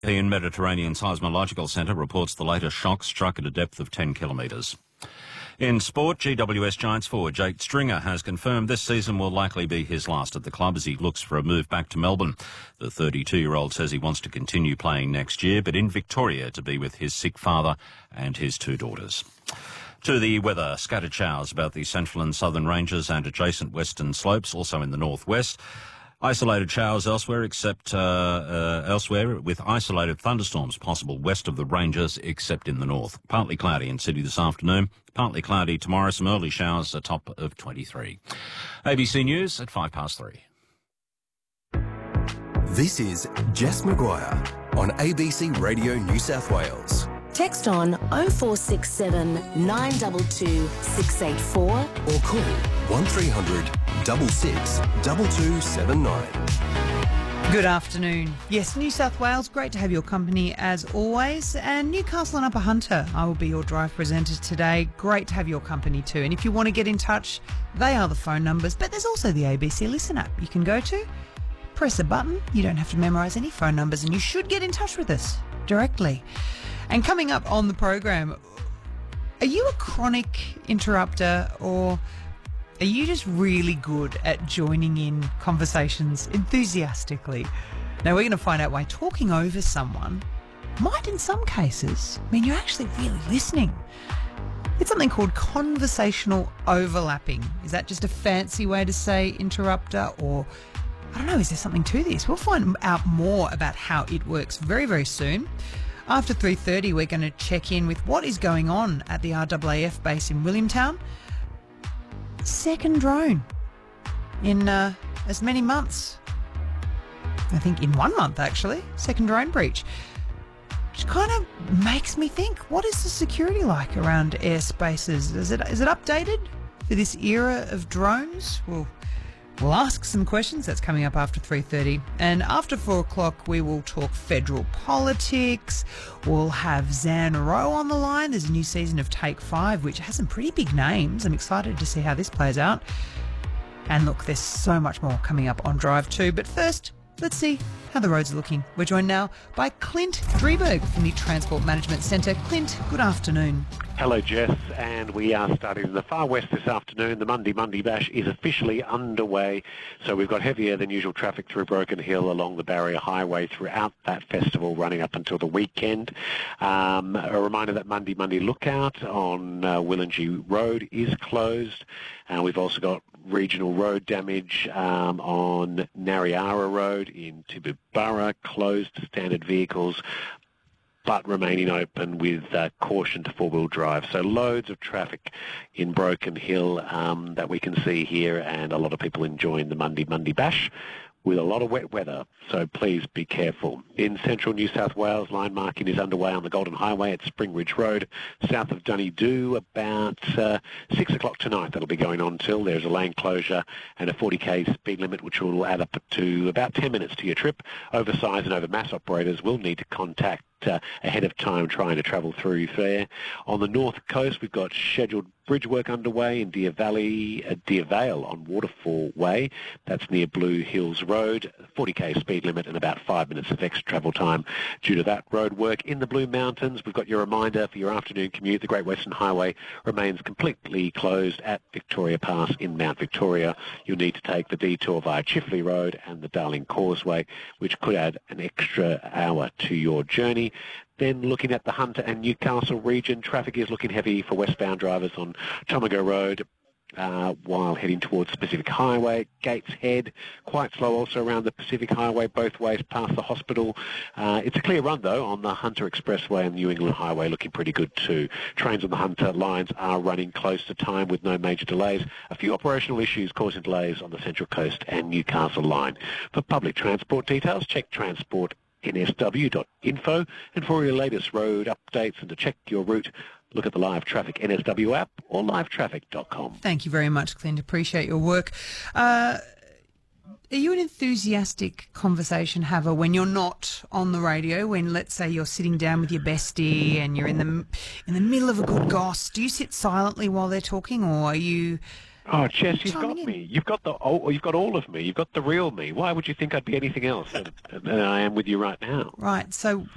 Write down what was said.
The Mediterranean Seismological Centre reports the latest shock struck at a depth of 10 kilometres. In sport, GWS Giants forward Jake Stringer has confirmed this season will likely be his last at the club as he looks for a move back to Melbourne. The 32-year-old says he wants to continue playing next year, but in Victoria to be with his sick father and his two daughters. To the weather, scattered showers about the central and southern ranges and adjacent western slopes, also in the northwest. Isolated showers elsewhere, elsewhere, with isolated thunderstorms possible west of the ranges, except in the north. Partly cloudy in Sydney this afternoon. Partly cloudy tomorrow. Some early showers, a top of 23. ABC News at 3:05. This is Jess Maguire on ABC Radio New South Wales. Text on 0467 922 684 or call 1300 66 2279. Good afternoon. Yes, New South Wales, great to have your company as always. And Newcastle and Upper Hunter, I will be your drive presenter today. Great to have your company too. And if you want to get in touch, they are the phone numbers, but there's also the ABC Listen app you can go to. Press a button. You don't have to memorise any phone numbers and you should get in touch with us directly. And coming up on the program, are you a chronic interrupter or are you just really good at joining in conversations enthusiastically? Now, we're going to find out why talking over someone might, in some cases, mean you're actually really listening. It's something called conversational overlapping. Is that just a fancy way to say interrupter, or I don't know, is there something to this? We'll find out more about how it works very, very soon. After 3:30, we're going to check in with what is going on at the RAAF base in Williamtown. Second drone in as many months. I think in 1 month, actually. Second drone breach. Which kind of makes me think, what is the security like around airspaces? Is it updated for this era of drones? We'll ask some questions. That's coming up after 3:30. And after 4 o'clock, we will talk federal politics. We'll have Zan Rowe on the line. There's a new season of Take 5, which has some pretty big names. I'm excited to see how this plays out. And look, there's so much more coming up on Drive 2. But first, let's see how the roads are looking. We're joined now by Clint Drieberg from the Transport Management Centre. Clint, good afternoon. Hello, Jess, and we are starting in the far west this afternoon. The Monday Bash is officially underway, so we've got heavier than usual traffic through Broken Hill along the Barrier Highway throughout that festival running up until the weekend. A reminder that Monday Lookout on Willengie Road is closed. We've also got regional road damage on Narriara Road in Tibooburra, closed to standard vehicles, but remaining open with caution to four-wheel drive. So loads of traffic in Broken Hill that we can see here, and a lot of people enjoying the Monday Bash with a lot of wet weather, so please be careful. In central New South Wales, line marking is underway on the Golden Highway at Spring Ridge Road, south of Dunedoo, about 6 o'clock tonight. That'll be going on till there's a lane closure and a 40k speed limit, which will add up to about 10 minutes to your trip. Oversize and overmass operators will need to contact ahead of time trying to travel through there. On the north coast, we've got scheduled bridge work underway in Deer Vale on Waterfall Way. That's near Blue Hills Road. 40k speed limit and about 5 minutes of extra travel time due to that road work. In the Blue Mountains, we've got your reminder for your afternoon commute. The Great Western Highway remains completely closed at Victoria Pass in Mount Victoria. You'll need to take the detour via Chifley Road and the Darling Causeway, which could add an extra hour to your journey. Then looking at the Hunter and Newcastle region, traffic is looking heavy for westbound drivers on Tomago Road while heading towards Pacific Highway. Gates Head, quite slow also around the Pacific Highway, both ways past the hospital. It's a clear run, though, on the Hunter Expressway and New England Highway, looking pretty good too. Trains on the Hunter lines are running close to time with no major delays. A few operational issues causing delays on the Central Coast and Newcastle line. For public transport details, check transport.nsw.info, and for your latest road updates and to check your route, look at the Live Traffic NSW app or livetraffic.com. Thank you very much, Clint. Appreciate your work. Are you an enthusiastic conversation haver when you're not on the radio? When, let's say, you're sitting down with your bestie and you're in the middle of a good goss, do you sit silently while they're talking, or are you? Oh, Jess, you've got me. You've got all of me. You've got the real me. Why would you think I'd be anything else than I am with you right now? Right. So